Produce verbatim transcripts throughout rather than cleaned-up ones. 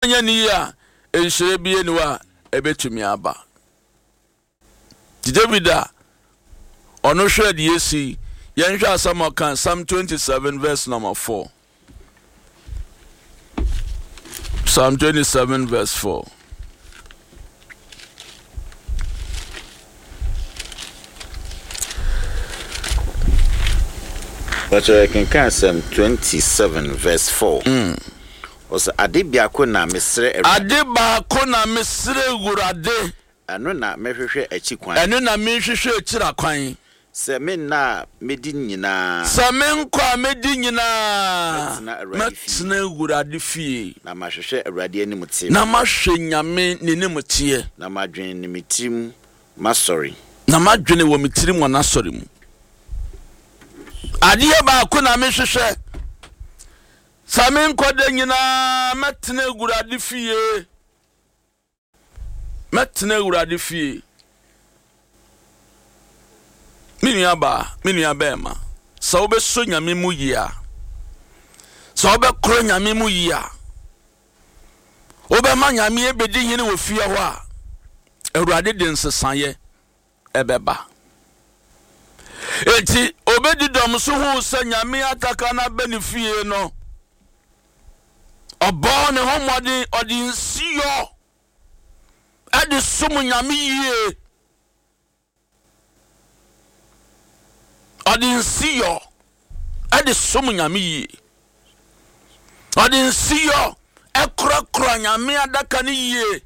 anya ni ya enhyire bie ni wa ebetumi aba Davida ono hwɛ de yesi yɛnhwɛ asɛm kan Psalm twenty-seven verse number four. Psalm twenty-seven verse four. But I can count Psalm twenty-seven verse four. Mm. Also, Adibiako na mesre Adibiako na mesre gurade. Ano na mehwehwe achi kwan. Ano na mehwehwe achira kwan. Se me na medi nyina. Se me nkwa medi nyina. Metna gurade fie. Na mahwehwe awurade anim tie. Na mahwe nyame nenim tie. Na madwen ne mitim masori. Na madwene wo mitirim wana sori mu. Adiye ba ko na mehwehwe. Same nkode nyina metna gurade fie. Metna gurade fie. Mini aba, mini abema. Sa obe so nyame mu yia. Sa obe kro nyame mu yia. Obe ma nyame ebedi hine wo fie ho a. Awurade de nsesaye ebeba. Enti obedi dom so hu se nyame ataka na benefie no. Obo ne homodi odi nsiyo. Adi sumu nyame yie. Odi nsiyo. Adi sumu nyame yie. Odi nsiyo. Ekra kra nyame adaka ni yie.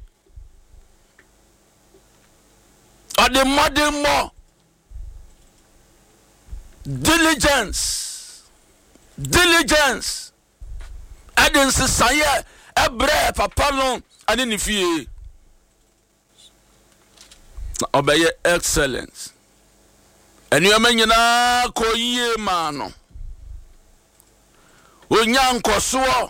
Odi mode mo. Diligence. Diligence. Adi nsisaye. Ebre papa no ani ni fie. Obeye excellence. Enu amenyina ko yie ma no. Onyankoso.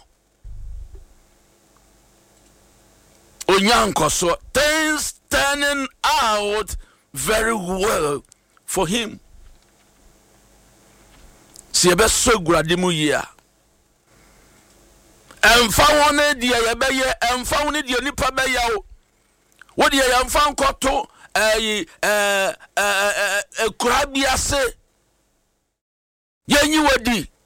Onyankoso. Things turning out very well for him. Si ebe so gurade mu yie a. Emfa wona die ye beye, emfa wona die nipa beye o. Wo die ye emfa nkoto eh eh eh eh kurabiase. Yenyi wadi